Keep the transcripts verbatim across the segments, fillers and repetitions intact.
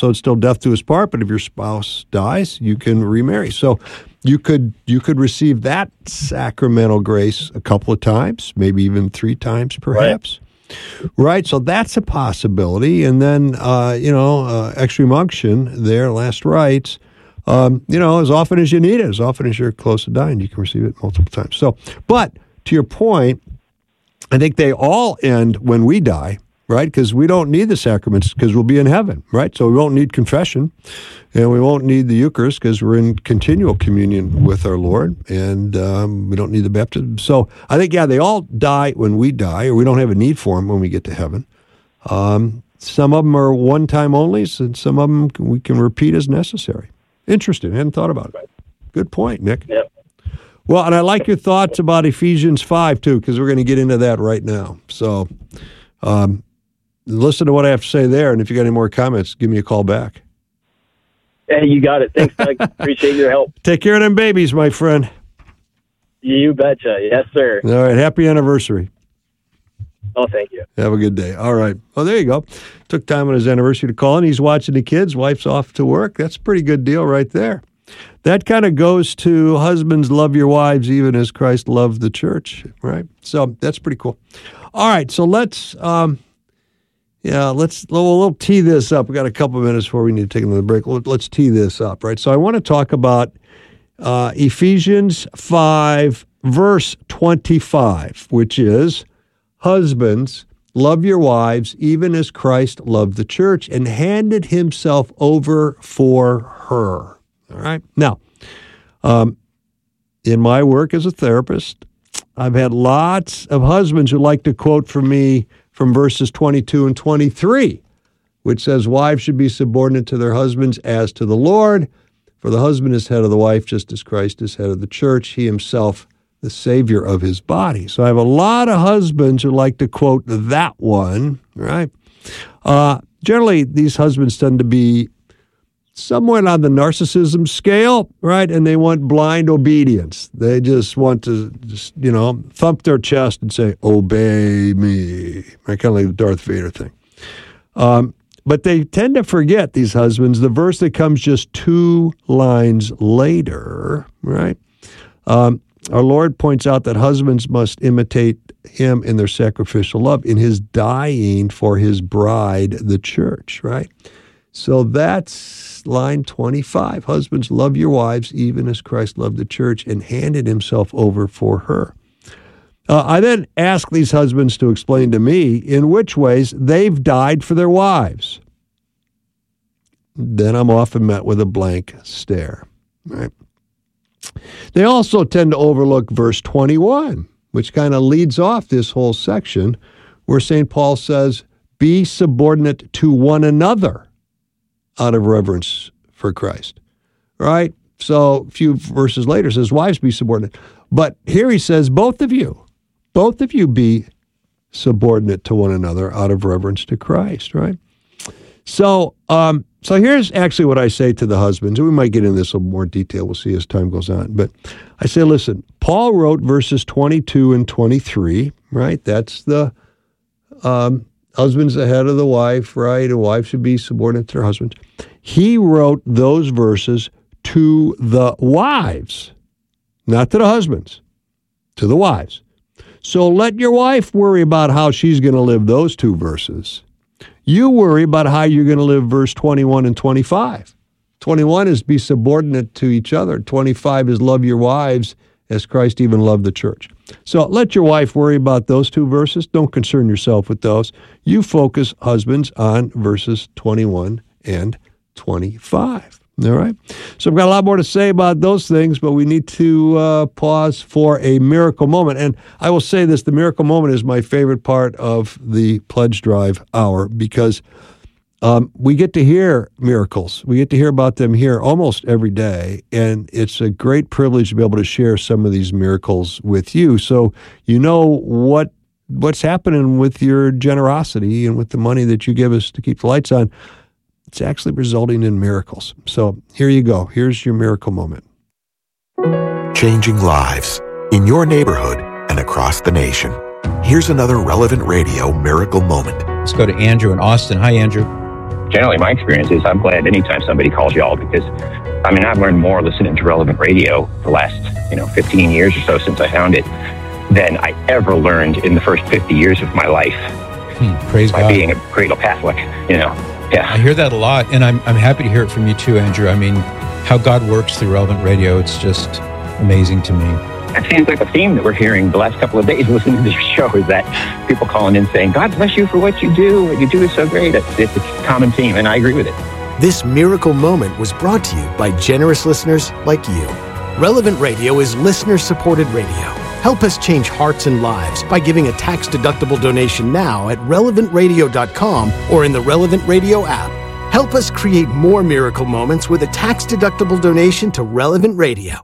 so it's still death to us part, but if your spouse dies, you can remarry. So you could you could receive that sacramental grace a couple of times, maybe even three times perhaps. Right, right? So that's a possibility. And then, uh, you know, uh, extreme unction there, last rites, um, you know, as often as you need it, as often as you're close to dying, you can receive it multiple times. So, but to your point, I think they all end when we die, right? Because we don't need the sacraments because we'll be in heaven, right? So we won't need confession, and we won't need the Eucharist because we're in continual communion with our Lord, and um, we don't need the baptism. So I think, yeah, they all die when we die, or we don't have a need for them when we get to heaven. Um, some of them are one-time onlys, and some of them we can repeat as necessary. Interesting. I hadn't thought about it. Good point, Nick. Yep. Well, and I like your thoughts about Ephesians five, too, because we're going to get into that right now. So um, listen to what I have to say there, and if you got any more comments, give me a call back. Hey, you got it. Thanks, Doug. Appreciate your help. Take care of them babies, my friend. You betcha. Yes, sir. All right. Happy anniversary. Oh, thank you. Have a good day. All right. Well, there you go. Took time on his anniversary to call in. He's watching the kids. Wife's off to work. That's a pretty good deal right there. That kind of goes to husbands, love your wives even as Christ loved the church, right? So that's pretty cool. All right, so let's, um, yeah, let's, we'll, we'll tee this up. We got a couple of minutes before we need to take another break. Let's tee this up, right? So I want to talk about uh, Ephesians five, verse twenty-five, which is, husbands, love your wives even as Christ loved the church and handed himself over for her. All right. Now, um, in my work as a therapist, I've had lots of husbands who like to quote from me from verses twenty-two and twenty-three, which says, wives should be subordinate to their husbands as to the Lord, for the husband is head of the wife, just as Christ is head of the church, he himself the Savior of his body. So I have a lot of husbands who like to quote that one, right? Uh, generally, these husbands tend to be somewhat on the narcissism scale, right? And they want blind obedience. They just want to, just, you know, thump their chest and say, obey me. Right? Kind of like the Darth Vader thing. Um, but they tend to forget, these husbands, the verse that comes just two lines later, right? Um, our Lord points out that husbands must imitate him in their sacrificial love, in his dying for his bride, the church, right? So that's line twenty-five. Husbands, love your wives even as Christ loved the church and handed himself over for her. Uh, I then ask these husbands to explain to me in which ways they've died for their wives. Then I'm often met with a blank stare. Right? They also tend to overlook verse twenty-one, which kind of leads off this whole section, where Saint Paul says, be subordinate to one another out of reverence for Christ, right? So a few verses later says, wives, be subordinate. But here he says, both of you, both of you be subordinate to one another out of reverence to Christ, right? So um, so here's actually what I say to the husbands, and we might get into this in a little more detail. We'll see as time goes on. But I say, listen, Paul wrote verses twenty-two and twenty-three, right? That's the um, husband's the head of the wife, right? A wife should be subordinate to her husband. He wrote those verses to the wives, not to the husbands, to the wives. So let your wife worry about how she's going to live those two verses. You worry about how you're going to live verse twenty-one and twenty-five. twenty-one is be subordinate to each other. twenty-five is love your wives as Christ even loved the church. So let your wife worry about those two verses. Don't concern yourself with those. You focus, husbands, on verses twenty-one and twenty-five. All right? So I've got a lot more to say about those things, but we need to uh, pause for a miracle moment. And I will say this, the miracle moment is my favorite part of the Pledge Drive hour because um, we get to hear miracles. We get to hear about them here almost every day, and it's a great privilege to be able to share some of these miracles with you so you know what what's happening with your generosity and with the money that you give us to keep the lights on. It's actually resulting in miracles. So here you go. Here's your miracle moment. Changing lives in your neighborhood and across the nation. Here's another Relevant Radio miracle moment. Let's go to Andrew in Austin. Hi, Andrew. generally my experience is I'm glad anytime somebody calls y'all, because, I mean, I've learned more listening to Relevant Radio the last, you know, fifteen years or so since I found it than I ever learned in the first fifty years of my life. Hmm, praise by God. being a cradle Catholic, you know. Yeah. I hear that a lot, and I'm I'm happy to hear it from you too, Andrew. I mean, how God works through Relevant Radio, it's just amazing to me. It seems like the theme that we're hearing the last couple of days listening to this show is that people calling in saying, God bless you for what you do. What you do is so great. It's, it's a common theme, and I agree with it. This miracle moment was brought to you by generous listeners like you. Relevant Radio is listener-supported radio. Help us change hearts and lives by giving a tax-deductible donation now at relevant radio dot com or in the Relevant Radio app. Help us create more miracle moments with a tax-deductible donation to Relevant Radio.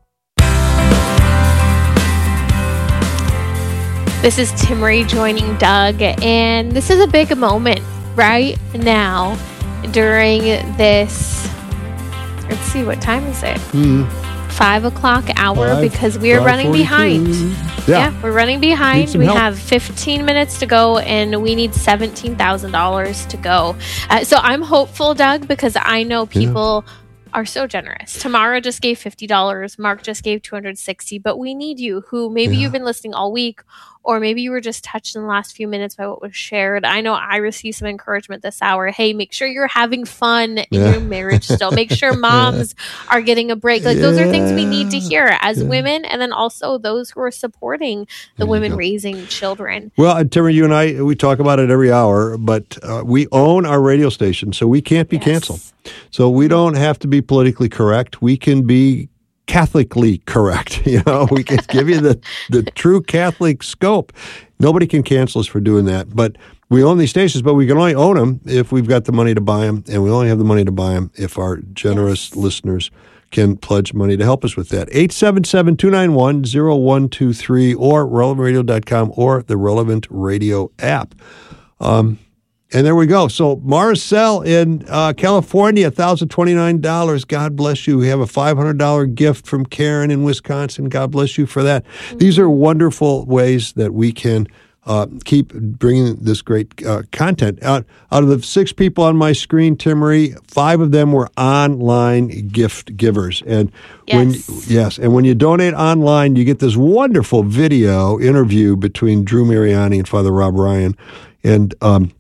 This is Timmerie joining Doug, and this is a big moment right now during this, let's see, what time is it? Mm. Five o'clock hour, Five, because we are running behind. Yeah. yeah, we're running behind. We help. have fifteen minutes to go, and we need seventeen thousand dollars to go. Uh, so I'm hopeful, Doug, because I know people yeah. are so generous. Tamara just gave fifty dollars. Mark just gave two hundred sixty dollars. But we need you, who maybe yeah. you've been listening all week, or maybe you were just touched in the last few minutes by what was shared. I know I received some encouragement this hour. Hey, make sure you're having fun in yeah. your marriage still. Make sure moms yeah. are getting a break. Like yeah. those are things we need to hear as yeah. women, and then also those who are supporting the women raising children. Well, Timmy, you and I, we talk about it every hour, but uh, we own our radio station, so we can't be yes. canceled. So we don't have to be politically correct. We can be Catholically correct. You know, we can give you the, the true Catholic scope. Nobody can cancel us for doing that. But we own these stations, but we can only own them if we've got the money to buy them, and we only have the money to buy them if our generous yes. listeners can pledge money to help us with that. eight seven seven, two nine one, zero one two three or relevant radio dot com or the Relevant Radio app. Um, And there we go. So Marcel in uh, California, one thousand twenty-nine dollars. God bless you. We have a five hundred dollars gift from Karen in Wisconsin. God bless you for that. Mm-hmm. These are wonderful ways that we can uh, keep bringing this great uh, content. Out, out of the six people on my screen, Timmerie, five of them were online gift givers. And yes. when yes, and when you donate online, you get this wonderful video interview between Drew Mariani and Father Rob Ryan. And um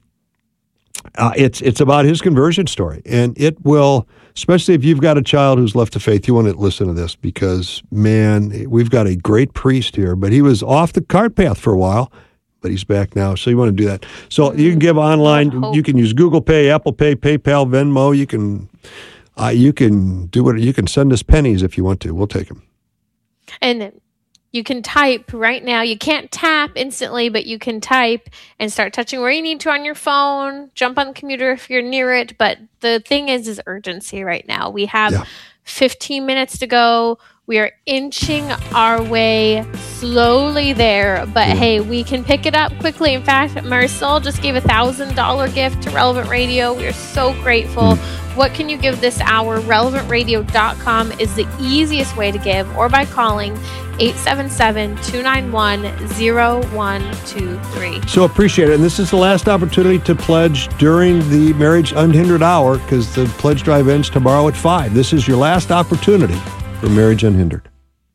Uh, it's it's about his conversion story, and it will, especially if you've got a child who's left the faith, you want to listen to this because, man, we've got a great priest here, but he was off the cart path for a while, but he's back now, so you want to do that. So you can give online, you can use Google Pay, Apple Pay, PayPal, Venmo, you can uh, you can do what, you can send us pennies if you want to, we'll take them. And you can type right now. You can't tap instantly, but you can type and start touching where you need to on your phone. Jump on the computer if you're near it. But the thing is, is urgency right now. We have yeah. fifteen minutes to go. We are inching our way slowly there. But yeah. hey, we can pick it up quickly. In fact, Marcel just gave a one thousand dollars gift to Relevant Radio. We are so grateful. Mm. What can you give this hour? relevant radio dot com is the easiest way to give, or by calling eight seven seven, two nine one, zero one two three. So appreciate it. And this is the last opportunity to pledge during the Marriage Unhindered Hour, because the pledge drive ends tomorrow at five. This is your last opportunity for Marriage Unhindered.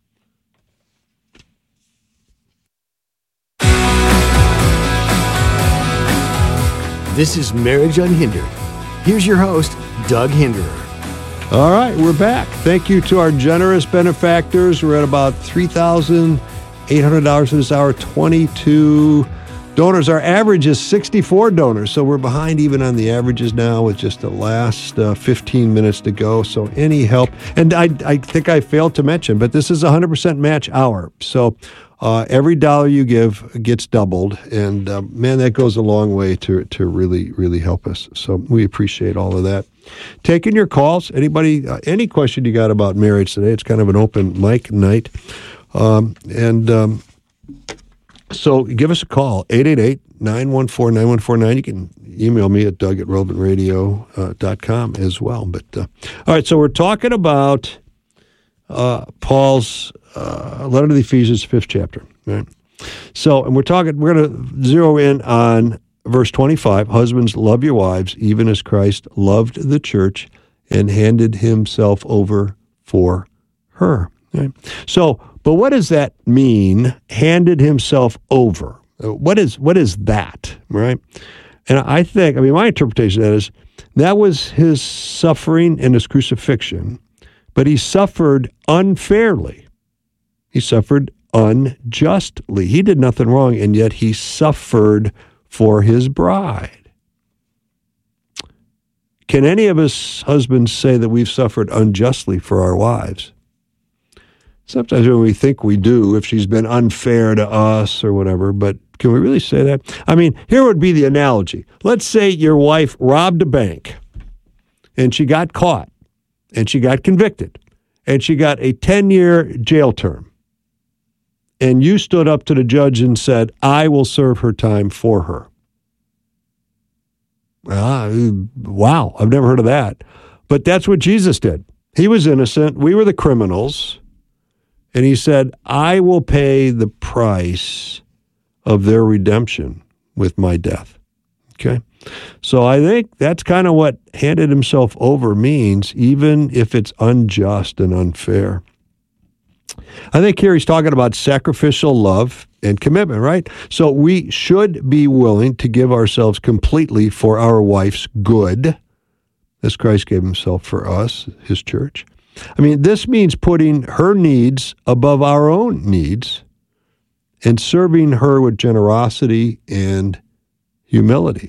This is Marriage Unhindered. Here's your host, Doug Hinderer. All right, we're back. Thank you to our generous benefactors. We're at about three thousand eight hundred dollars for this hour, twenty-two donors. Our average is sixty-four donors, so we're behind even on the averages now with just the last uh, fifteen minutes to go. So any help, and I, I think I failed to mention, but this is a one hundred percent match hour. So uh, every dollar you give gets doubled, and uh, man, that goes a long way to, to really, really help us. So we appreciate all of that. Taking your calls. Anybody, uh, any question you got about marriage today? It's kind of an open mic night. Um, and um, so give us a call, eight eight eight, nine one four, nine one four nine. You can email me at doug at relevant radio dot com as well. But uh, all right, so we're talking about uh, Paul's uh, letter to the Ephesians, fifth chapter. Right? So, and we're talking, we're going to zero in on verse twenty-five, husbands, love your wives, even as Christ loved the church and handed himself over for her. Right? So, but what does that mean, handed himself over? What is what is that, right? And I think, I mean, my interpretation of that is that was his suffering and his crucifixion, but he suffered unfairly. He suffered unjustly. He did nothing wrong, and yet he suffered for his bride. Can any of us husbands say that we've suffered unjustly for our wives? Sometimes when we think we do, if she's been unfair to us or whatever, but can we really say that? I mean, here would be the analogy. Let's say your wife robbed a bank, and she got caught, and she got convicted, and she got a ten-year jail term. And you stood up to the judge and said, I will serve her time for her. Ah, wow, I've never heard of that. But that's what Jesus did. He was innocent. We were the criminals. And he said, I will pay the price of their redemption with my death. Okay? So I think that's kind of what handed himself over means, even if it's unjust and unfair. I think here he's talking about sacrificial love and commitment, right? So we should be willing to give ourselves completely for our wife's good, as Christ gave himself for us, his church. I mean, this means putting her needs above our own needs and serving her with generosity and humility.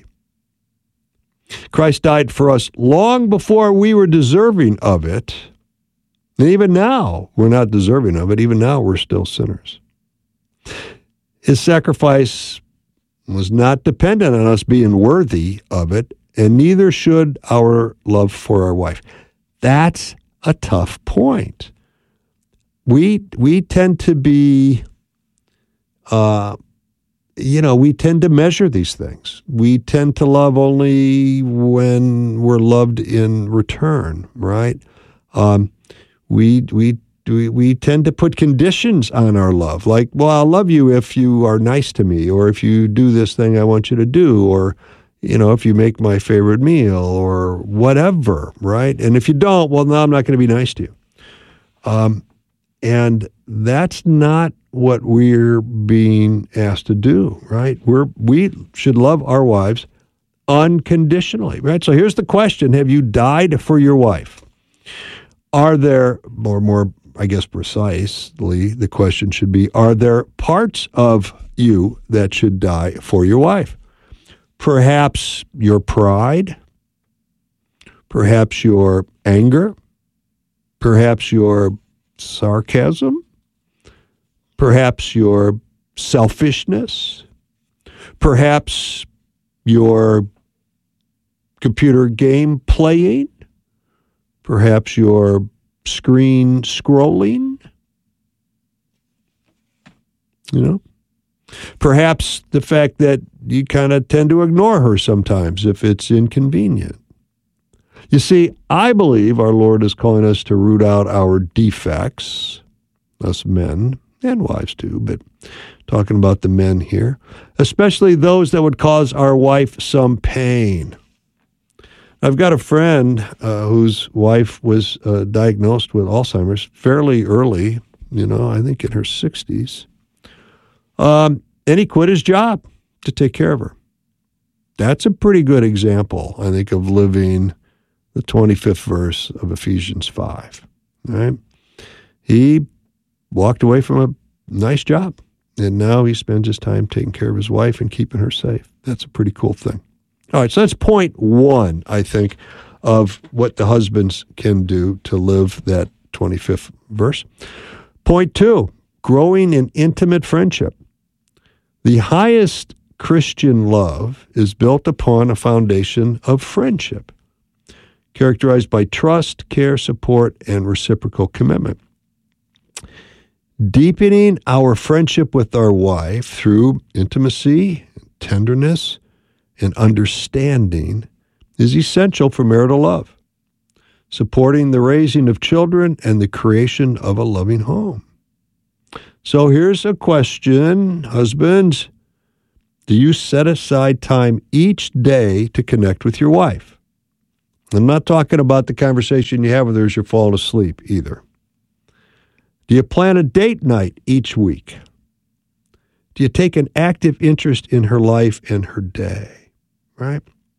Christ died for us long before we were deserving of it. And even now, we're not deserving of it. Even now, we're still sinners. His sacrifice was not dependent on us being worthy of it, and neither should our love for our wife. That's a tough point. We we tend to be, uh, you know, we tend to measure these things. We tend to love only when we're loved in return, right? Um, We we we we tend to put conditions on our love, like, well, I'll love you if you are nice to me, or if you do this thing I want you to do, or, you know, if you make my favorite meal, or whatever, right? And if you don't, well, no, I'm not going to be nice to you. Um, and that's not what we're being asked to do, right? We're we should love our wives unconditionally, right? So here's the question: have you died for your wife? Are there, or more, I guess precisely, the question should be, are there parts of you that should die for your wife? Perhaps your pride, perhaps your anger, perhaps your sarcasm, perhaps your selfishness, perhaps your computer game playing, perhaps your screen scrolling, you know? Perhaps the fact that you kind of tend to ignore her sometimes if it's inconvenient. You see, I believe our Lord is calling us to root out our defects, us men, and wives too, but talking about the men here, especially those that would cause our wife some pain. I've got a friend uh, whose wife was uh, diagnosed with Alzheimer's fairly early, you know, I think in her sixties. Um, and he quit his job to take care of her. That's a pretty good example, I think, of living the twenty-fifth verse of Ephesians five. Right? He walked away from a nice job, and now he spends his time taking care of his wife and keeping her safe. That's a pretty cool thing. All right, so that's point one, I think, of what the husbands can do to live that twenty-fifth verse. Point two, growing in intimate friendship. The highest Christian love is built upon a foundation of friendship, characterized by trust, care, support, and reciprocal commitment. Deepening our friendship with our wife through intimacy, tenderness, and understanding is essential for marital love, supporting the raising of children and the creation of a loving home. So here's a question, husbands. Do you set aside time each day to connect with your wife? I'm not talking about the conversation you have with her as you're falling asleep either. Do you plan a date night each week? Do you take an active interest in her life and her day? Right?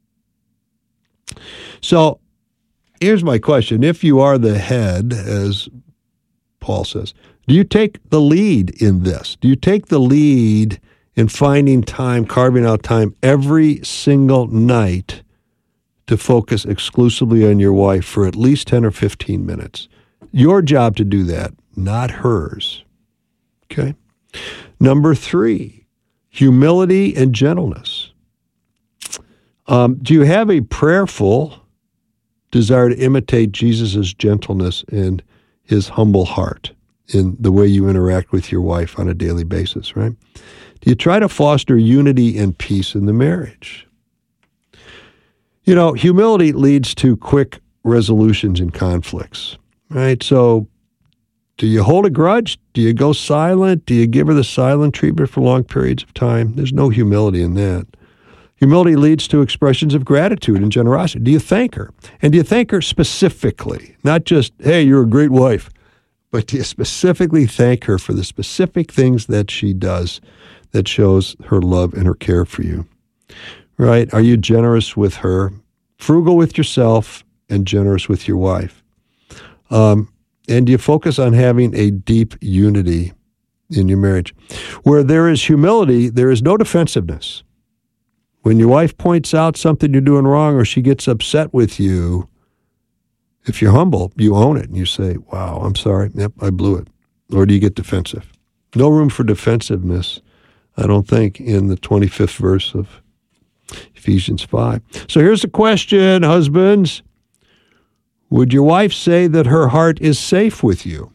So here's my question. If you are the head, as Paul says, do you take the lead in this? Do you take the lead in finding time, carving out time every single night to focus exclusively on your wife for at least ten or fifteen minutes? Your job to do that, not hers. Okay? Number three, humility and gentleness. Um, do you have a prayerful desire to imitate Jesus' gentleness and his humble heart in the way you interact with your wife on a daily basis, right? Do you try to foster unity and peace in the marriage? You know, humility leads to quick resolutions in conflicts, right? So do you hold a grudge? Do you go silent? Do you give her the silent treatment for long periods of time? There's no humility in that. Humility leads to expressions of gratitude and generosity. Do you thank her? And do you thank her specifically? Not just, hey, you're a great wife, but do you specifically thank her for the specific things that she does that shows her love and her care for you? Right? Are you generous with her, frugal with yourself, and generous with your wife? Um, and do you focus on having a deep unity in your marriage? Where there is humility, there is no defensiveness. When your wife points out something you're doing wrong or she gets upset with you, if you're humble, you own it and you say, wow, I'm sorry. Yep, I blew it. Or do you get defensive? No room for defensiveness, I don't think, in the twenty-fifth verse of Ephesians five. So here's the question, husbands. Would your wife say that her heart is safe with you?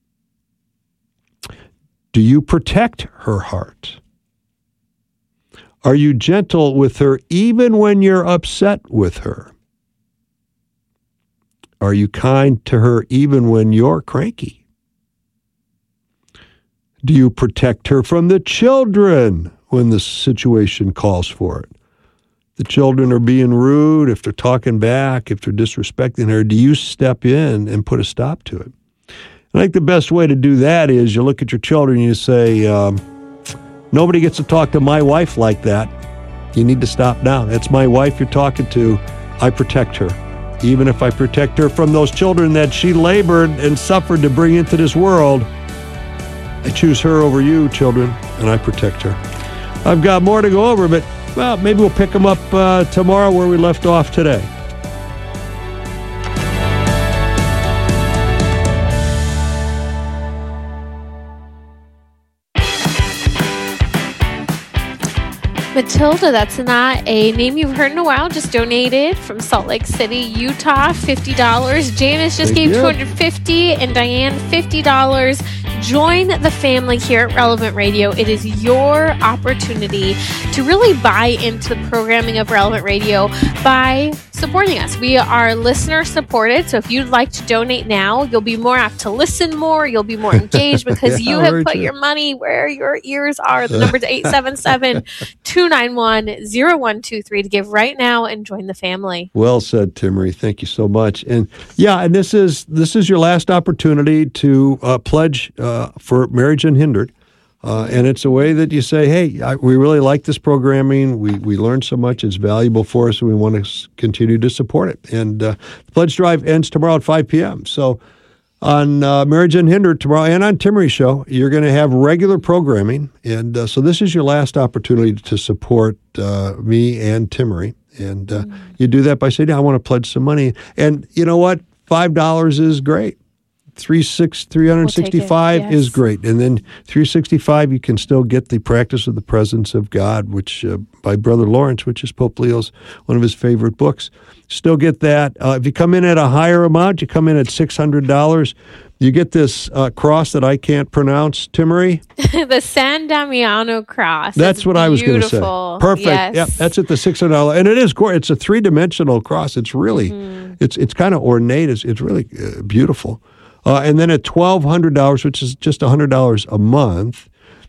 Do you protect her heart? Are you gentle with her even when you're upset with her? Are you kind to her even when you're cranky? Do you protect her from the children when the situation calls for it? The children are being rude, if they're talking back, if they're disrespecting her, do you step in and put a stop to it? I think the best way to do that is you look at your children and you say, um, nobody gets to talk to my wife like that. You need to stop now. That's my wife you're talking to. I protect her. Even if I protect her from those children that she labored and suffered to bring into this world, I choose her over you, children, and I protect her. I've got more to go over, but, well, maybe we'll pick them up uh, tomorrow where we left off today. Matilda, that's not a name you've heard in a while, just donated from Salt Lake City, Utah, fifty dollars. Janice just Thank gave you. two hundred fifty dollars and Diane fifty dollars. Join the family here at Relevant Radio. It is your opportunity to really buy into the programming of Relevant Radio by supporting us. We are listener supported, so if you'd like to donate now, you'll be more apt to listen more, you'll be more engaged because Yeah, you have very put true. your money where your ears are. The number is eight seven seven, two nine one, zero one two three to give right now and join the family. Well said, Timmery. Thank you so much. And yeah, and this is this is your last opportunity to uh, pledge uh, for Marriage Unhindered. Uh, and it's a way that you say, hey, I, we really like this programming. We we learned so much. It's valuable for us, and we want to s- continue to support it. And uh, the pledge drive ends tomorrow at five p.m. So on uh, Marriage Unhindered tomorrow and on Timmery's show, you're going to have regular programming. And uh, so this is your last opportunity to support uh, me and Timmery. And uh, mm. you do that by saying, I want to pledge some money. And you know what? five dollars is great. Three six three hundred sixty-five We'll take it, yes. is great, and then three sixty-five you can still get the Practice of the Presence of God, which uh, by Brother Lawrence, which is Pope Leo's one of his favorite books. Still get that. Uh, if you come in at a higher amount, you come in at six hundred dollars. You get this uh, cross that I can't pronounce, Timmery. The San Damiano cross. That's It's what I was going to say. beautiful. Perfect. Yes. Yep, that's at the six hundred dollars, and it is gorgeous. It's a three dimensional cross. It's really, mm-hmm. it's it's kind of ornate. It's it's really uh, beautiful. Uh, and then at twelve hundred dollars, which is just one hundred dollars a month,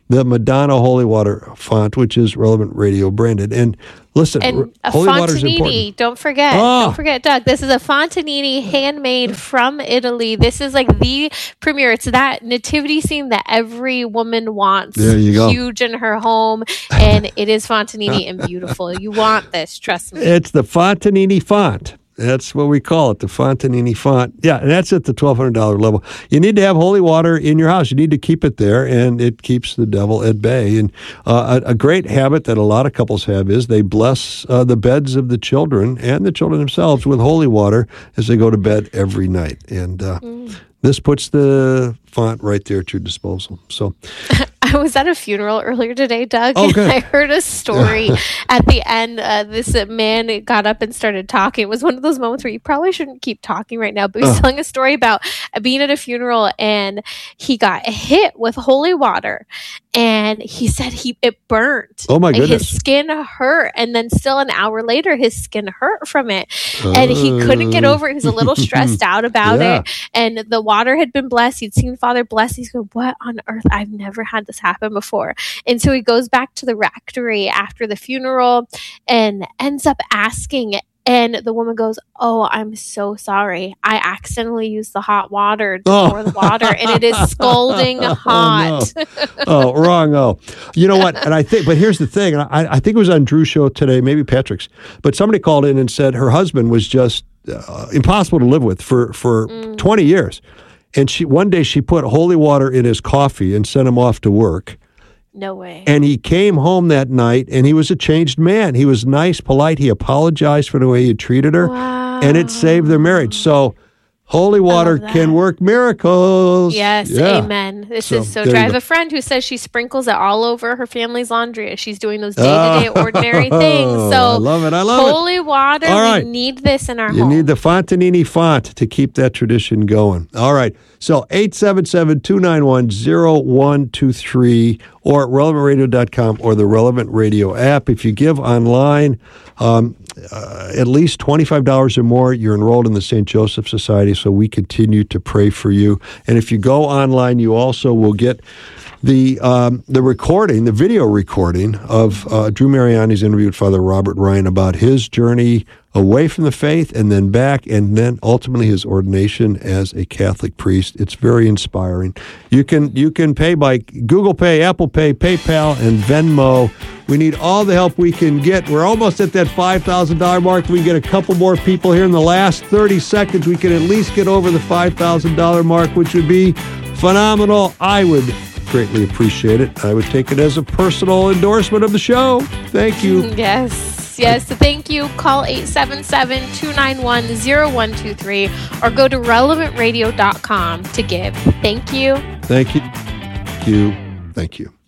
the Madonna Holy Water font, which is Relevant Radio branded. And listen, and a holy water is important. Fontanini, don't forget. Oh. Don't forget, Doug. This is a Fontanini handmade from Italy. This is like the premier. It's that nativity scene that every woman wants. There you go. Huge in her home. And it is Fontanini and beautiful. You want this, trust me. It's the Fontanini font. That's what we call it, the Fontanini font. Yeah, and that's at the twelve hundred dollars level. You need to have holy water in your house. You need to keep it there, and it keeps the devil at bay. And uh, a, a great habit that a lot of couples have is they bless uh, the beds of the children and the children themselves with holy water as they go to bed every night. And uh, mm. this puts the font right there at your disposal. So I was at a funeral earlier today, Doug, okay. and I heard a story at the end. Uh, this man got up and started talking. It was one of those moments where you probably shouldn't keep talking right now, but he was uh. telling a story about being at a funeral, and he got hit with holy water, and he said he it burnt. Oh my goodness. His skin hurt, and then still an hour later, his skin hurt from it, uh. and he couldn't get over it. He was a little stressed out about yeah. it, and the water had been blessed. He'd seen Father bless. He's going, what on earth? I've never had this happen before. And so he goes back to the rectory after the funeral and ends up asking, and the woman goes, oh, I'm so sorry. I accidentally used the hot water to oh. pour the water, and it is scalding hot. Oh, no. oh, wrong. Oh, you know what? And I think, but here's the thing. And I, I think it was on Drew's show today, maybe Patrick's, but somebody called in and said her husband was just uh, impossible to live with for, for mm. twenty years. And she one day she put holy water in his coffee and sent him off to work. No way. And he came home that night, and he was a changed man. He was nice, polite. He apologized for the way he had treated her, wow. and it saved their marriage. So holy water can work miracles. Yes, yeah. amen. This So, is so there true. you I have go. a friend who says she sprinkles it all over her family's laundry as she's doing those day-to-day ordinary things. So I love it. I love it. holy water, All right. we need this in our You home. need the Fontanini font to keep that tradition going. All right. So eight seven seven, two nine one, zero one two three or at relevant radio dot com or the Relevant Radio app. If you give online um, uh, at least twenty-five dollars or more, you're enrolled in the Saint Joseph Society, so we continue to pray for you. And if you go online, you also will get the um, the recording, the video recording of uh, Drew Mariani's interview with Father Robert Ryan about his journey away from the faith and then back, and then ultimately his ordination as a Catholic priest. It's very inspiring. You can you can pay by Google Pay, Apple Pay, PayPal, and Venmo. We need all the help we can get. We're almost at that five thousand dollars mark. We get a couple more people here in the last thirty seconds. We can at least get over the five thousand dollars mark, which would be phenomenal. I would greatly appreciate it. I would take it as a personal endorsement of the show. Thank you. Yes, yes. So thank you. Call eight seven seven, two nine one, zero one two three or go to relevant radio dot com to give. Thank you. Thank you. Thank you. Thank you.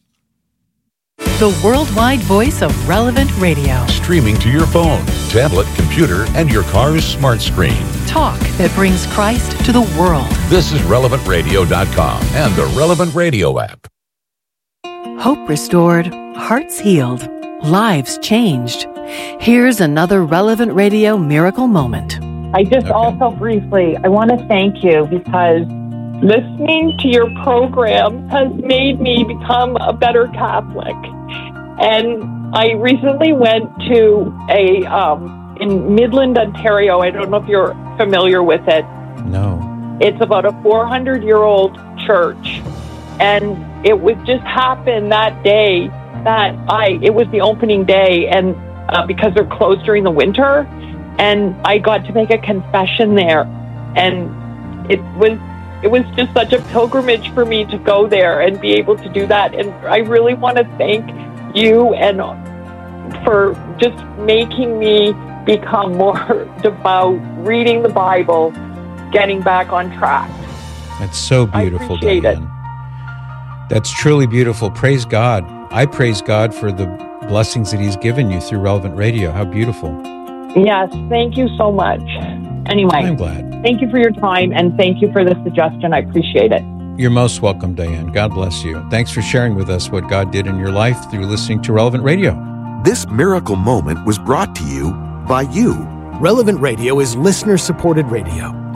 The worldwide voice of Relevant Radio. Streaming to your phone, tablet, computer, and your car's smart screen. Talk that brings Christ to the world. This is relevant radio dot com and the Relevant Radio app. Hope restored, hearts healed, lives changed. Here's another Relevant Radio miracle moment. I just Okay. also briefly, I want to thank you because listening to your program has made me become a better Catholic. And I recently went to a, um, in Midland, Ontario, I don't know if you're familiar with it. No. It's about a four hundred year old church. And it was just happened that day that I, it was the opening day, and uh, because they're closed during the winter, and I got to make a confession there. And it was, it was just such a pilgrimage for me to go there and be able to do that. And I really want to thank you and for just making me become more devout, reading the Bible, getting back on track. That's so beautiful, I appreciate Diane. It. That's truly beautiful. Praise God. I praise God for the blessings that He's given you through Relevant Radio. How beautiful. Yes, thank you so much. Anyway, I'm glad. Thank you for your time, and thank you for the suggestion. I appreciate it. You're most welcome, Diane. God bless you. Thanks for sharing with us what God did in your life through listening to Relevant Radio. This miracle moment was brought to you by you. Relevant Radio is listener-supported radio.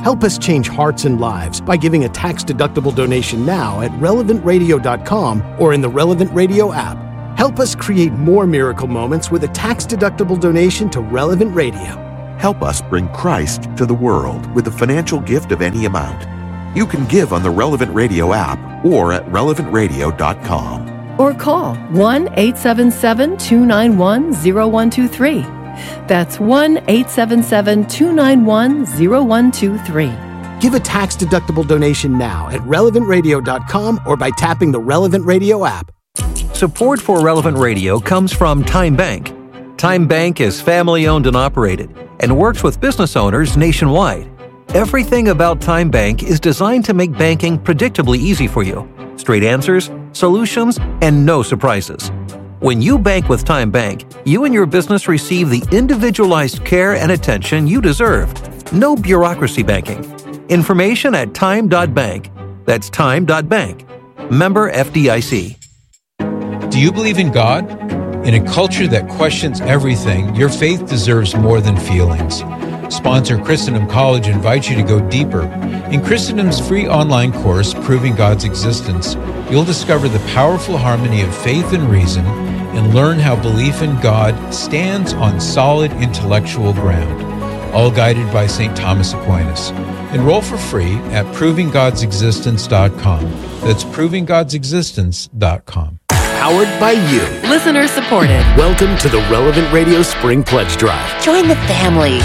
Help us change hearts and lives by giving a tax-deductible donation now at relevant radio dot com or in the Relevant Radio app. Help us create more miracle moments with a tax-deductible donation to Relevant Radio. Help us bring Christ to the world with a financial gift of any amount. You can give on the Relevant Radio app or at relevant radio dot com. Or call one eight seven seven, two nine one, zero one two three. That's one eight seven seven, two nine one, zero one two three. Give a tax-deductible donation now at relevant radio dot com or by tapping the Relevant Radio app. Support for Relevant Radio comes from Time Bank. Time Bank is family-owned and operated and works with business owners nationwide. Everything about Time Bank is designed to make banking predictably easy for you. Straight answers, solutions, and no surprises. When you bank with Time Bank, you and your business receive the individualized care and attention you deserve. No bureaucracy banking. Information at time dot bank. That's time dot bank. Member F D I C. Do you believe in God? In a culture that questions everything, your faith deserves more than feelings. Sponsor Christendom College invites you to go deeper. In Christendom's free online course, Proving God's Existence, you'll discover the powerful harmony of faith and reason and learn how belief in God stands on solid intellectual ground, all guided by Saint Thomas Aquinas. Enroll for free at proving gods existence dot com. That's proving gods existence dot com. Powered by you. Listener supported. Welcome to the Relevant Radio Spring Pledge Drive. Join the family.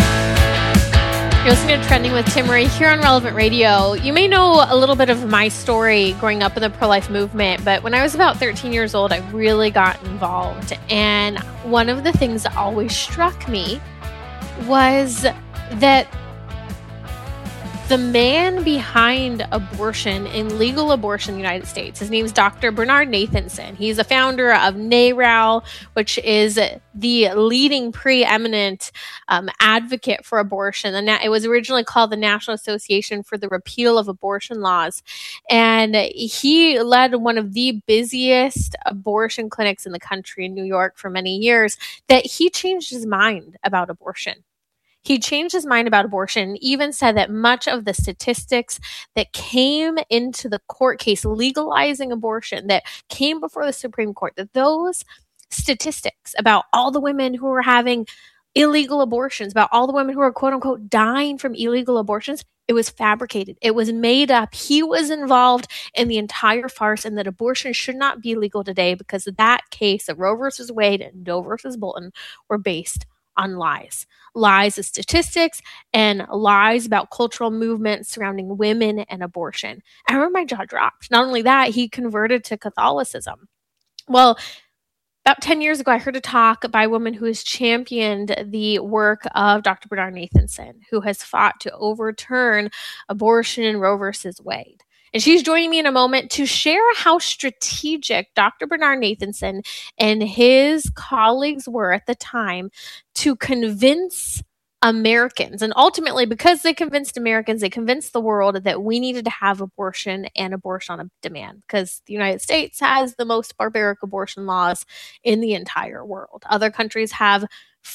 You're listening to Trending with Tim Murray here on Relevant Radio. You may know a little bit of my story growing up in the pro-life movement, but when I was about thirteen years old, I really got involved. And one of the things that always struck me was that the man behind abortion and legal abortion in the United States, his name is Doctor Bernard Nathanson. He's a founder of NARAL, which is the leading preeminent um, advocate for abortion. And it was originally called the National Association for the Repeal of Abortion Laws. And he led one of the busiest abortion clinics in the country in New York for many years, that he changed his mind about abortion. He changed his mind about abortion and even said that much of the statistics that came into the court case legalizing abortion, that came before the Supreme Court, that those statistics about all the women who were having illegal abortions, about all the women who were quote unquote dying from illegal abortions, it was fabricated. It was made up. He was involved in the entire farce, and that abortion should not be legal today because that case of Roe versus Wade and Doe versus Bolton were based on lies. Lies of statistics and lies about cultural movements surrounding women and abortion. I remember my jaw dropped. Not only that, he converted to Catholicism. Well, about ten years ago, I heard a talk by a woman who has championed the work of Doctor Bernard Nathanson, who has fought to overturn abortion in Roe versus Wade. And she's joining me in a moment to share how strategic Doctor Bernard Nathanson and his colleagues were at the time to convince Americans. And ultimately, because they convinced Americans, they convinced the world that we needed to have abortion and abortion on demand, because the United States has the most barbaric abortion laws in the entire world. Other countries have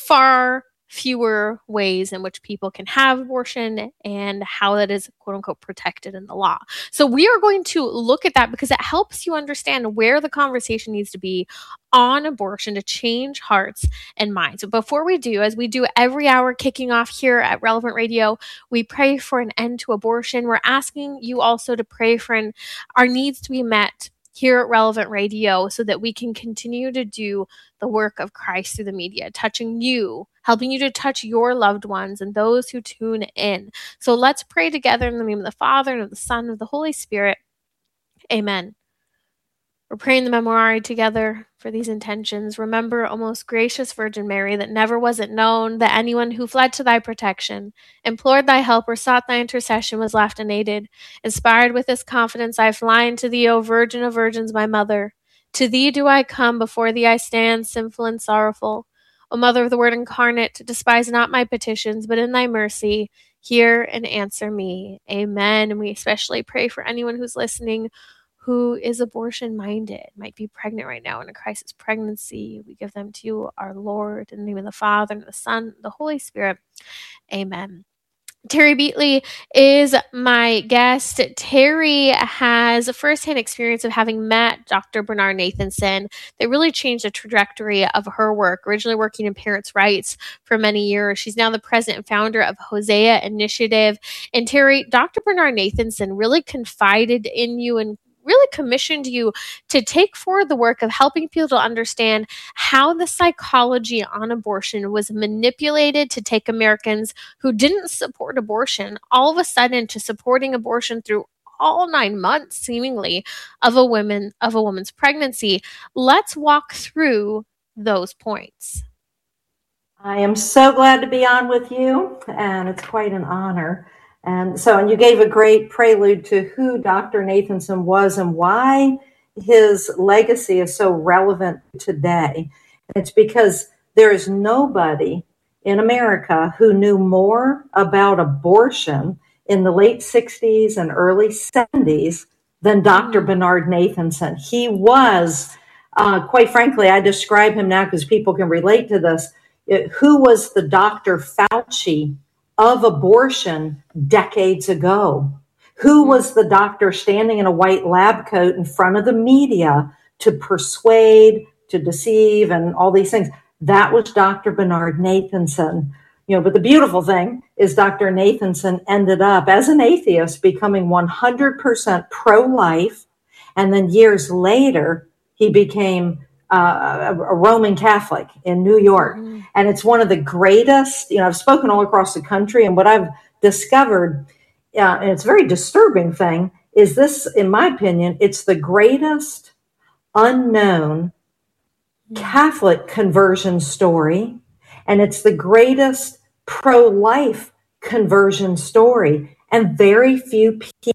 far fewer ways in which people can have abortion and how that is quote unquote protected in the law. So we are going to look at that because it helps you understand where the conversation needs to be on abortion to change hearts and minds. But before we do, as we do every hour kicking off here at Relevant Radio, we pray for an end to abortion. We're asking you also to pray for an, our needs to be met here at Relevant Radio so that we can continue to do the work of Christ through the media, touching you, helping you to touch your loved ones and those who tune in. So let's pray together in the name of the Father, and of the Son, and of the Holy Spirit. Amen. We're praying the Memorare together for these intentions. Remember, O most gracious Virgin Mary, that never was it known that anyone who fled to thy protection, implored thy help, or sought thy intercession was left unaided. Inspired with this confidence, I fly unto thee, O Virgin of Virgins, my mother. To thee do I come, before thee I stand, sinful and sorrowful. O Mother of the Word incarnate, despise not my petitions, but in thy mercy, hear and answer me. Amen. And we especially pray for anyone who's listening who is abortion-minded, might be pregnant right now in a crisis pregnancy. We give them to you, our Lord, in the name of the Father, and the Son, and the Holy Spirit. Amen. Terry Beatley is my guest. Terry has a firsthand experience of having met Doctor Bernard Nathanson that really changed the trajectory of her work, originally working in parents' rights for many years. She's now the president and founder of Hosea Initiative. And Terry, Doctor Bernard Nathanson really confided in you and really commissioned you to take forward the work of helping people to understand how the psychology on abortion was manipulated to take Americans who didn't support abortion all of a sudden to supporting abortion through all nine months, seemingly, of a woman of a woman's pregnancy. Let's walk through those points. I am so glad to be on with you, and it's quite an honor. And so, and you gave a great prelude to who Doctor Nathanson was and why his legacy is so relevant today. It's because there is nobody in America who knew more about abortion in the late sixties and early seventies than Doctor Bernard Nathanson. He was, uh, quite frankly, I describe him now because people can relate to this. It, who was the Doctor Fauci of abortion decades ago? Who was the doctor standing in a white lab coat in front of the media to persuade, to deceive, and all these things? That was Doctor Bernard Nathanson. You know, but the beautiful thing is Doctor Nathanson ended up as an atheist becoming one hundred percent pro-life. And then years later, he became Uh, a, a Roman Catholic in New York. Mm-hmm. And it's one of the greatest, you know, I've spoken all across the country, and what I've discovered, uh, and it's a very disturbing thing, is this, in my opinion, it's the greatest unknown Catholic conversion story, and it's the greatest pro-life conversion story. And very few people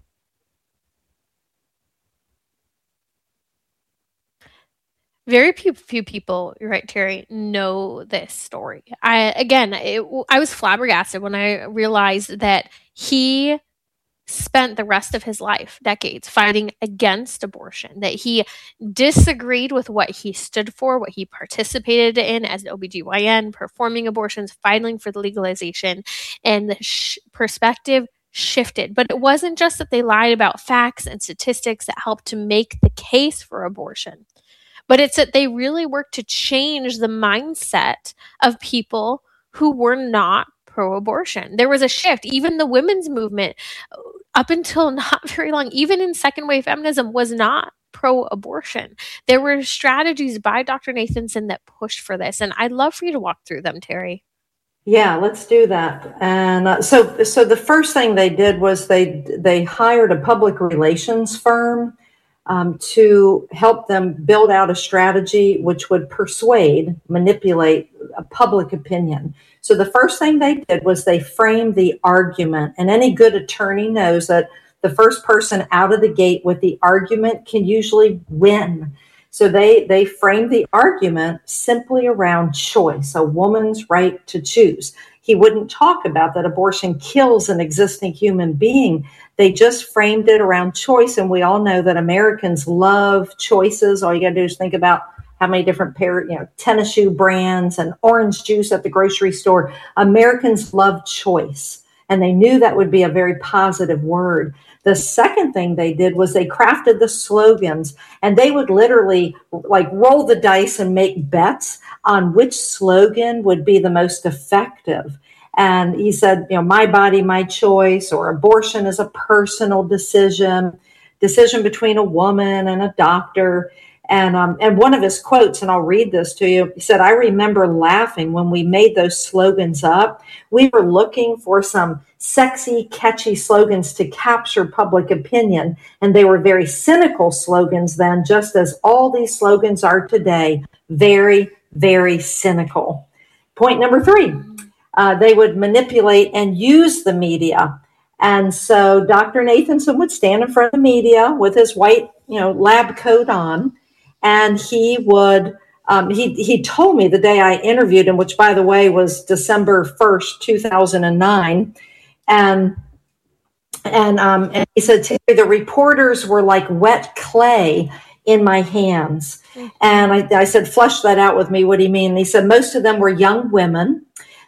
Very few, few people, you're right, Terry, know this story. I again, it, I was flabbergasted when I realized that he spent the rest of his life, decades, fighting against abortion, that he disagreed with what he stood for, what he participated in as an O B G Y N, performing abortions, fighting for the legalization, and the sh- perspective shifted. But it wasn't just that they lied about facts and statistics that helped to make the case for abortion. But it's that they really worked to change the mindset of people who were not pro-abortion. There was a shift. Even the women's movement, up until not very long, even in second wave feminism, was not pro-abortion. There were strategies by Doctor Nathanson that pushed for this. And I'd love for you to walk through them, Terry. Yeah, let's do that. And uh, so, so the first thing they did was they they hired a public relations firm Um, to help them build out a strategy which would persuade, manipulate a public opinion. So the first thing they did was they framed the argument. And any good attorney knows that the first person out of the gate with the argument can usually win. So they, they framed the argument simply around choice, a woman's right to choose. He wouldn't talk about that abortion kills an existing human being. They just framed it around choice. And we all know that Americans love choices. All you got to do is think about how many different pair, you know, tennis shoe brands and orange juice at the grocery store. Americans love choice. And they knew that would be a very positive word. The second thing they did was they crafted the slogans, and they would literally like roll the dice and make bets on which slogan would be the most effective. And he said, you know, my body, my choice, or abortion is a personal decision, decision between a woman and a doctor. And um, and one of his quotes, and I'll read this to you, he said, I remember laughing when we made those slogans up. We were looking for some sexy, catchy slogans to capture public opinion. And they were very cynical slogans then, just as all these slogans are today. Very, very cynical. Point number three, uh, they would manipulate and use the media. And so Doctor Nathanson would stand in front of the media with his white, you know, lab coat on. And he would, um, he he told me the day I interviewed him, which, by the way, was December first, two thousand nine. And, and, um, and he said, the reporters were like wet clay in my hands. And I, I said, flesh that out with me. What do you mean? And he said, most of them were young women.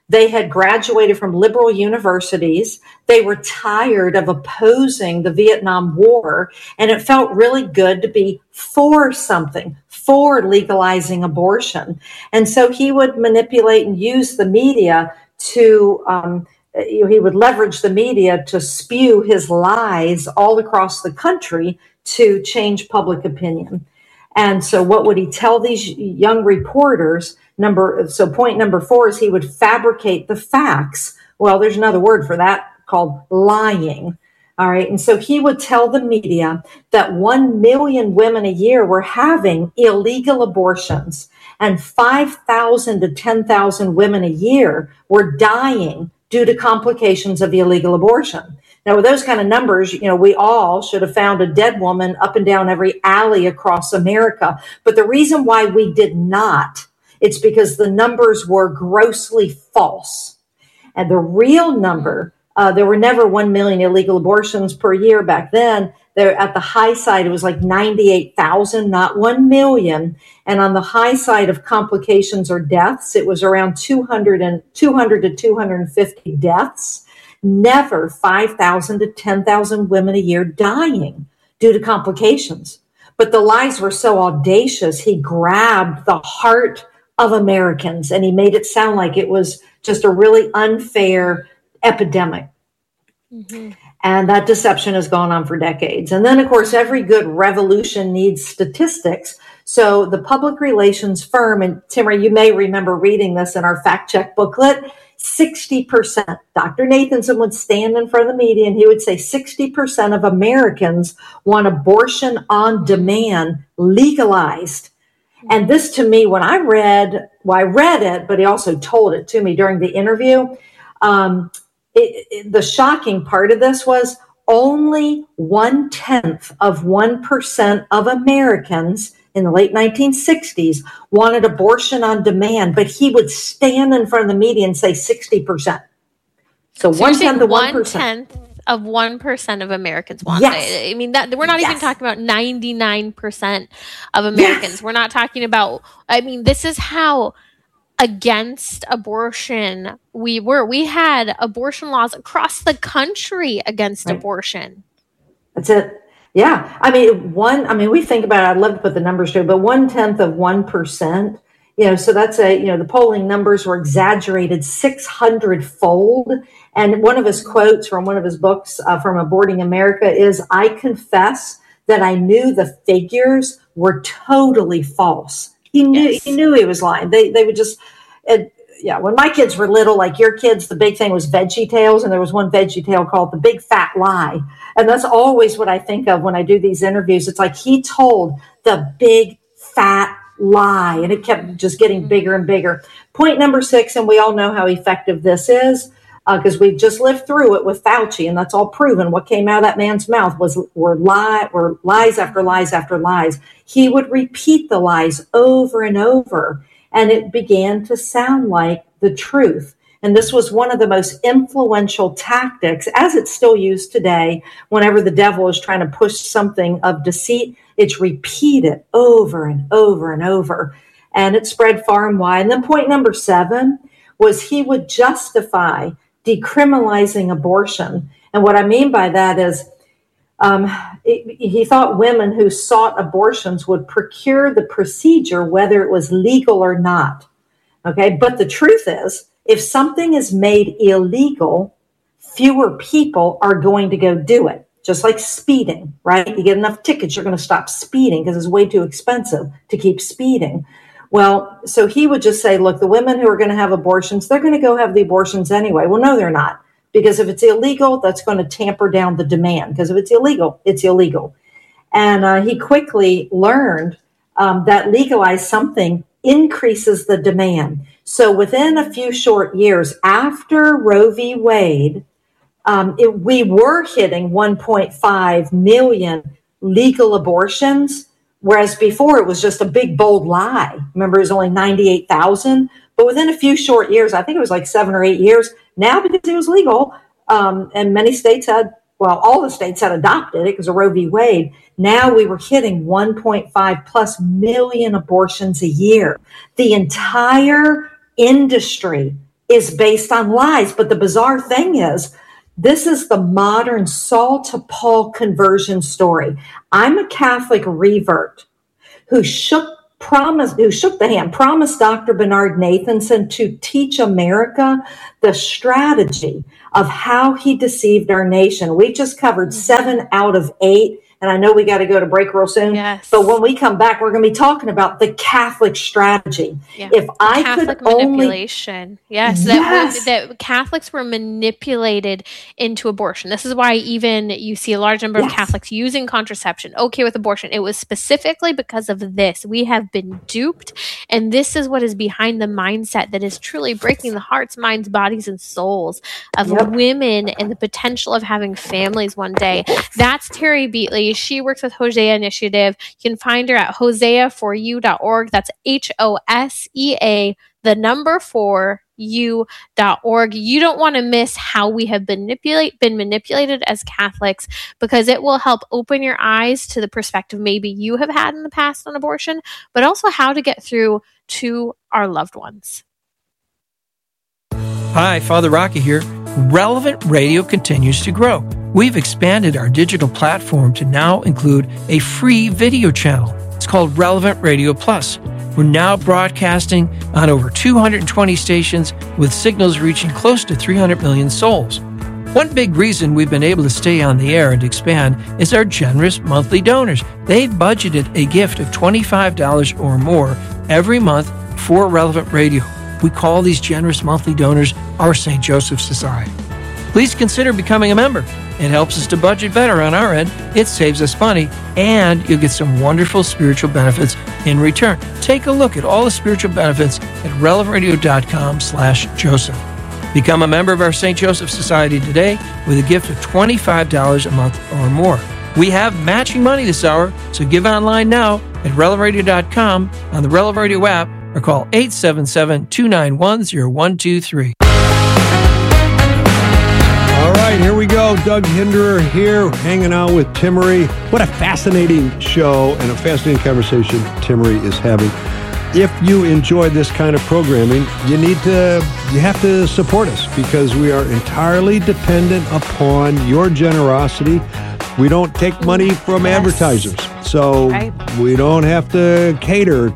They had graduated from liberal universities. They were tired of opposing the Vietnam War, and it felt really good to be for something, for legalizing abortion. And so he would manipulate and use the media to, um, you know, he would leverage the media to spew his lies all across the country to change public opinion. And so what would he tell these young reporters? Number, so point number four is he would fabricate the facts. Well, there's another word for that called lying. All right. And so he would tell the media that one million women a year were having illegal abortions, and five thousand to ten thousand women a year were dying due to complications of illegal abortion. Now, with those kind of numbers, you know, we all should have found a dead woman up and down every alley across America. But the reason why we did not, it's because the numbers were grossly false. And the real number, uh, there were never one million illegal abortions per year back then. There, at the high side, it was like ninety-eight thousand, not one million. And on the high side of complications or deaths, it was around two hundred, and, two hundred to two hundred fifty deaths. Never five thousand to ten thousand women a year dying due to complications. But the lies were so audacious, he grabbed the heart of Americans and he made it sound like it was just a really unfair epidemic. Mm-hmm. And that deception has gone on for decades. And then, of course, every good revolution needs statistics. So the public relations firm, and Timmerie, you may remember reading this in our fact check booklet, sixty percent. Doctor Nathanson would stand in front of the media and he would say sixty percent of Americans want abortion on demand legalized. And this to me, when I read, well, I read it, but he also told it to me during the interview. Um, it, it, the shocking part of this was only one tenth of one percent of Americans in the late nineteen sixties wanted abortion on demand, but he would stand in front of the media and say sixty percent. So, so one tenth of one percent. One tenth of one percent of Americans want yes. it. I mean, that we're not yes. even talking about ninety-nine percent of Americans. Yes. We're not talking about, I mean, this is how against abortion we were. We had abortion laws across the country against right. abortion. That's it. Yeah. I mean, one, I mean, we think about it, I'd love to put the numbers to it, but one tenth of one percent, you know, so that's a, you know, the polling numbers were exaggerated six hundred fold. And one of his quotes from one of his books uh, from Aborting America is, I confess that I knew the figures were totally false. He knew, yes. he knew he was lying. They, they would just, it, yeah, when my kids were little, like your kids, the big thing was Veggie Tales, and there was one Veggie Tale called The Big Fat Lie. And that's always what I think of when I do these interviews. It's like he told the big fat lie, and it kept just getting bigger and bigger. Point number six, and we all know how effective this is, because uh, we've just lived through it with Fauci, and that's all proven. What came out of that man's mouth was were lie, were lies after lies after lies. He would repeat the lies over and over, and it began to sound like the truth. And this was one of the most influential tactics, as it's still used today, whenever the devil is trying to push something of deceit. It's repeated over and over and over, and it spread far and wide. And then point number seven was he would justify decriminalizing abortion. And what I mean by that is um, it, he thought women who sought abortions would procure the procedure, whether it was legal or not. Okay, but the truth is, if something is made illegal, fewer people are going to go do it. Just like speeding, right? You get enough tickets, you're going to stop speeding because it's way too expensive to keep speeding. Well, so he would just say, look, the women who are going to have abortions, they're going to go have the abortions anyway. Well, no, they're not. Because if it's illegal, that's going to tamper down the demand. Because if it's illegal, it's illegal. And uh, he quickly learned um, that legalize something increases the demand. So within a few short years after Roe v. Wade, um, it, we were hitting one point five million legal abortions, whereas before it was just a big, bold lie. Remember, it was only ninety-eight thousand. But within a few short years, I think it was like seven or eight years, now because it was legal, um, and many states had, well, all the states had adopted it because of Roe v. Wade. Now we were hitting one point five plus million abortions a year. The entire industry is based on lies. But the bizarre thing is, this is the modern Saul to Paul conversion story. I'm a Catholic revert who shook promised who shook the hand, promised Doctor Bernard Nathanson to teach America the strategy of how he deceived our nation. We just covered seven out of eight. And I know we got to go to break real soon. Yes. But when we come back, we're going to be talking about the Catholic strategy. Yeah. If I Catholic could only manipulation. Yes, Yes. That, that Catholics were manipulated into abortion. This is why even you see a large number of Yes. Catholics using contraception, okay with abortion. It was specifically because of this. We have been duped, and this is what is behind the mindset that is truly breaking the hearts, minds, bodies, and souls of Yep. women and the potential of having families one day. That's Terry Beatley. She works with Hosea Initiative. You can find her at hosea for you dot org. That's H O S E A, the number four, you dot org. You don't want to miss how we have been, manipulate, been manipulated as Catholics, because it will help open your eyes to the perspective maybe you have had in the past on abortion, but also how to get through to our loved ones. Hi, Father Rocky here. Relevant Radio continues to grow. We've expanded our digital platform to now include a free video channel. It's called Relevant Radio Plus. We're now broadcasting on over two hundred twenty stations with signals reaching close to three hundred million souls. One big reason we've been able to stay on the air and expand is our generous monthly donors. They've budgeted a gift of twenty-five dollars or more every month for Relevant Radio. We call these generous monthly donors our Saint Joseph Society. Please consider becoming a member. It helps us to budget better on our end, it saves us money, and you'll get some wonderful spiritual benefits in return. Take a look at all the spiritual benefits at relevant radio dot com slash Joseph. Become a member of our Saint Joseph Society today with a gift of twenty-five dollars a month or more. We have matching money this hour, so give online now at relevant radio dot com, on the Relevant Radio app, or call eight seven seven, two nine one, zero one two three. All right, here we go. Doug Hinderer here, hanging out with Timmerie. What a fascinating show and a fascinating conversation Timmerie is having. If you enjoy this kind of programming, you need to, you have to support us, because we are entirely dependent upon your generosity. We don't take money from yes. advertisers, so right. we don't have to cater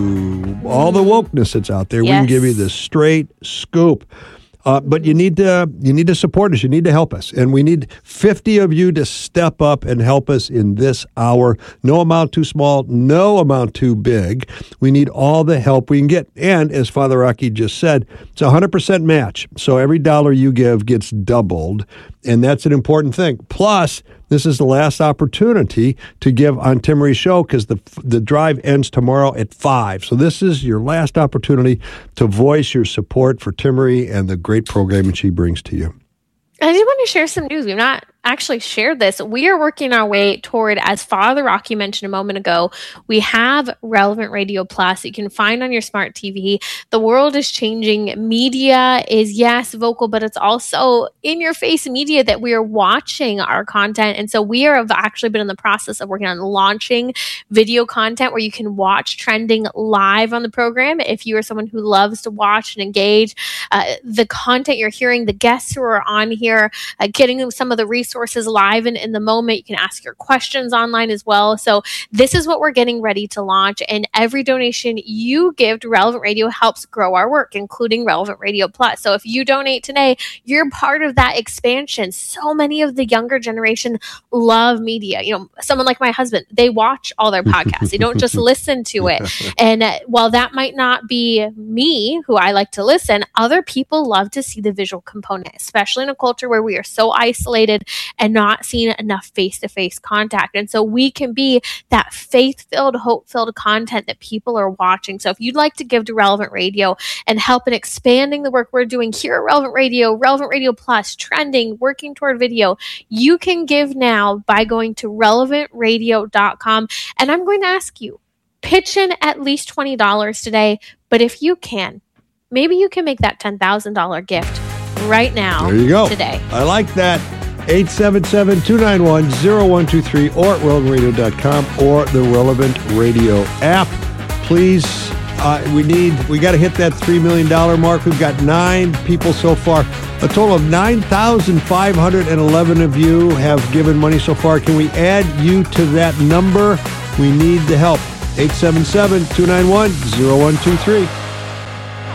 to all the wokeness that's out there. Yes. We can give you the straight scoop. Uh, but you need to you need to support us. You need to help us. And we need fifty of you to step up and help us in this hour. No amount too small, no amount too big. We need all the help we can get. And as Father Rocky just said, it's a one hundred percent match. So every dollar you give gets doubled. And that's an important thing. Plus, this is the last opportunity to give on Timmerie's show, because the the drive ends tomorrow at five. So this is your last opportunity to voice your support for Timmerie and the great programming she brings to you. I did want to share some news. We've not actually shared this. We are working our way toward, as Father Rocky mentioned a moment ago, we have Relevant Radio Plus. You can find on your smart T V. The world is changing. Media is, yes, vocal, but it's also in-your-face media that we are watching our content. And so we are, have actually been in the process of working on launching video content where you can watch trending live on the program. If you are someone who loves to watch and engage, uh, the content you're hearing, the guests who are on here, uh, getting some of the resources Resources live and in the moment. You can ask your questions online as well. So this is what we're getting ready to launch, and every donation you give to Relevant Radio helps grow our work, including Relevant Radio Plus. So if you donate today, you're part of that expansion. So many of the younger generation love media. You know, someone like my husband, they watch all their podcasts. They don't just listen to it. And uh, while that might not be me, who I like to listen, other people love to see the visual component, especially in a culture where we are so isolated and not seeing enough face-to-face contact. And so we can be that faith-filled, hope-filled content that people are watching. So if you'd like to give to Relevant Radio and help in expanding the work we're doing here at Relevant Radio, Relevant Radio Plus, trending, working toward video, you can give now by going to relevant radio dot com. And I'm going to ask you, pitch in at least twenty dollars today. But if you can, maybe you can make that ten thousand dollars gift right now. There you go. Today. I like that. eight seven seven, two nine one, zero one two three or relevant radio dot com or the Relevant Radio app. Please Uh, we need, we got to hit that three million dollars mark. We've got nine people so far. A total of nine thousand five hundred eleven of you have given money so far. Can we add you to that number? We need the help. eight seven seven, two nine one, zero one two three.